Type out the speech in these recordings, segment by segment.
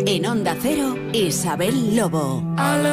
En Onda Cero, Isabel Lobo.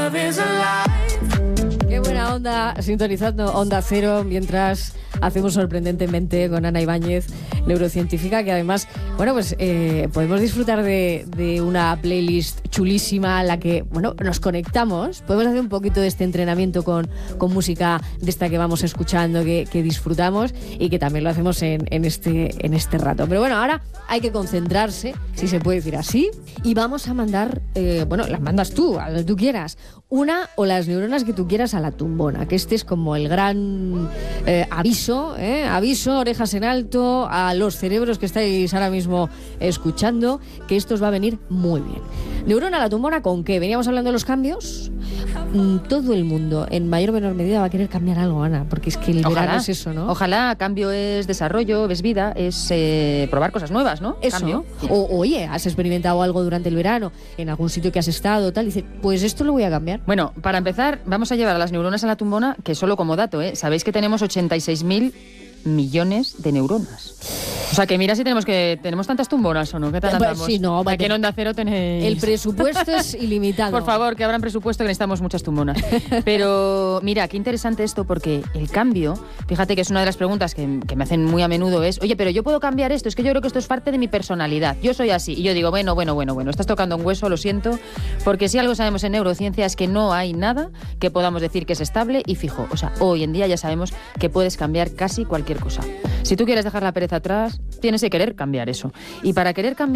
Qué buena onda, sintonizando Onda Cero mientras hacemos sorprendentemente con Ana Ibáñez, neurocientífica, que además, bueno, pues podemos disfrutar de una playlist chulísima en la que, bueno, nos conectamos, podemos hacer un poquito de este entrenamiento con música de esta que vamos escuchando, que disfrutamos y que también lo hacemos en este rato. Pero bueno, ahora hay que concentrarse, si se puede decir así, y vamos a mandar, bueno, las mandas tú, a donde tú quieras, una o las neuronas que tú quieras a la tumbona, que este es como el gran aviso, orejas en alto, a los cerebros que estáis ahora mismo escuchando, que esto os va a venir muy bien. Neurona a la tumbona, ¿con qué? Veníamos hablando de los cambios. Todo el mundo, en mayor o menor medida, va a querer cambiar algo, Ana, porque es que el verano es eso, ¿no? Ojalá, cambio es desarrollo, es vida, es probar cosas nuevas, ¿no? Eso. Cambio. Oye, has experimentado algo durante el verano, en algún sitio que has estado, tal, y dices, pues esto lo voy a cambiar. Bueno, para empezar, vamos a llevar a las neuronas a la tumbona, que solo como dato, sabéis que tenemos 86.000 millones de neuronas. O sea, que mira si tenemos tantas tumbonas o no. ¿Qué tal andamos? Sí, no, aquí en Onda Cero tenéis... El presupuesto es ilimitado. Por favor, que abran presupuesto, que necesitamos muchas tumbonas. Pero mira, qué interesante esto, porque el cambio, fíjate que es una de las preguntas que me hacen muy a menudo es, oye, pero yo puedo cambiar esto, es que yo creo que esto es parte de mi personalidad. Yo soy así. Y yo digo, bueno, estás tocando un hueso, lo siento, porque si algo sabemos en neurociencia es que no hay nada que podamos decir que es estable y fijo. O sea, hoy en día ya sabemos que puedes cambiar casi cualquier cosa. Si tú quieres dejar la pereza atrás, tienes que querer cambiar eso. Y para querer cambiar